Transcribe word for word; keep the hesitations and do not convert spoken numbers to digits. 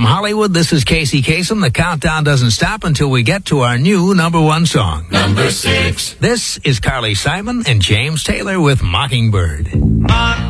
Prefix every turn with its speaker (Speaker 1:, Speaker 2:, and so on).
Speaker 1: From Hollywood, this is Casey Kasem. The countdown doesn't stop until we get to our new number one song.
Speaker 2: Number six.
Speaker 1: This is Carly Simon and James Taylor with Mockingbird.
Speaker 2: Mockingbird.